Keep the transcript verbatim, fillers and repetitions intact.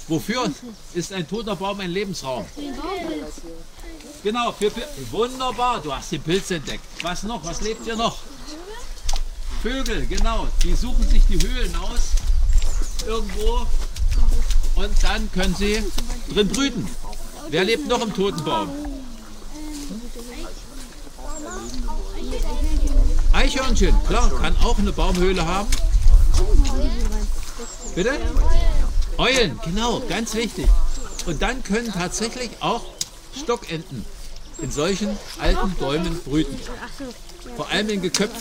Wofür ist ein toter Baum ein Lebensraum? Genau, für Pil wunderbar, du hast den Pilz entdeckt. Was noch? Was lebt hier noch? Vögel, genau. Die suchen sich die Höhlen aus, irgendwo, und dann können sie drin brüten. Wer lebt noch im toten Baum? Eichhörnchen, klar, kann auch eine Baumhöhle haben. Bitte? Eulen, genau, ganz wichtig. Und dann können tatsächlich auch Stockenten in solchen alten Bäumen brüten. Vor allem in geköpften